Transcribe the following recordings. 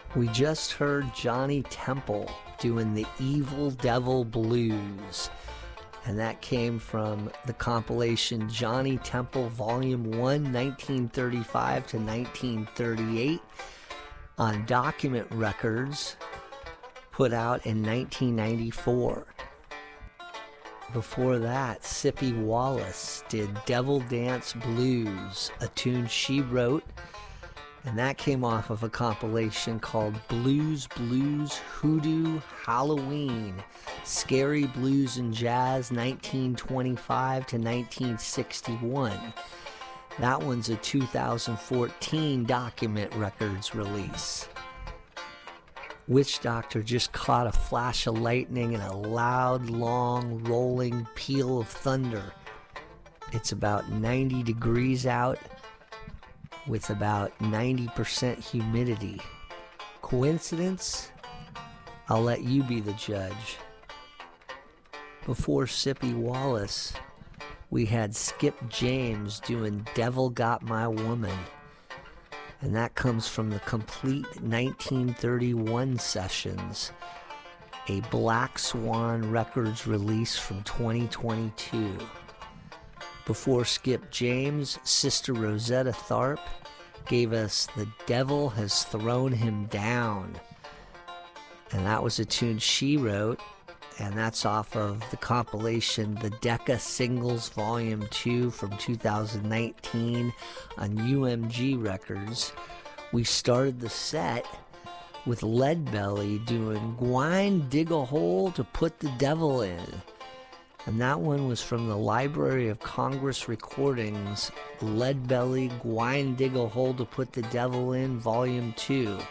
We just heard Johnny Temple doing the Evil Devil Blues, and that came from the compilation Johnny Temple Volume 1, 1935 to 1938, on Document Records, put out in 1994. Before that, Sippy Wallace did Devil Dance Blues, a tune she wrote, and that came off of a compilation called Blues Hoodoo Halloween, Scary Blues and Jazz 1925 to 1961. That one's a 2014 Document Records release. Witch Doctor just caught a flash of lightning and a loud, long, rolling peal of thunder. It's about 90 degrees out with about 90% humidity. Coincidence? I'll let you be the judge. Before Sippy Wallace, we had Skip James doing Devil Got My Woman. And that comes from the complete 1931 sessions, a Black Swan Records release from 2022. Before Skip James, Sister Rosetta Tharpe gave us The Devil Has Thrown Him Down. And that was a tune she wrote, and that's off of the compilation The Decca Singles Volume 2 from 2019 on UMG Records. We started the set with Leadbelly doing Gwine Dig a Hole to Put the Devil In. And that one was from the Library of Congress Recordings, Leadbelly Gwine Dig a Hole to Put the Devil In Volume 2, a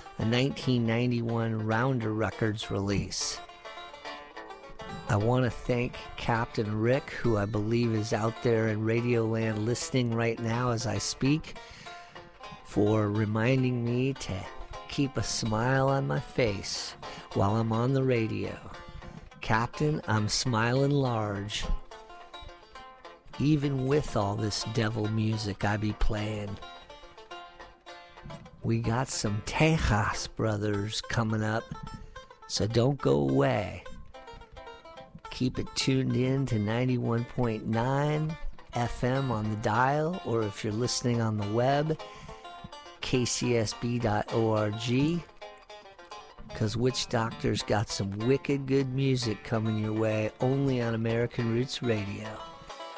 1991 Rounder Records release. I want to thank Captain Rick, who I believe is out there in Radioland listening right now as I speak, for reminding me to keep a smile on my face while I'm on the radio. Captain, I'm smiling large. Even with all this devil music I be playing. We got some Tejas Brothers coming up, so don't go away. Keep it tuned in to 91.9 FM on the dial, or if you're listening on the web, kcsb.org, because Witch Doctor's got some wicked good music coming your way only on American Roots Radio.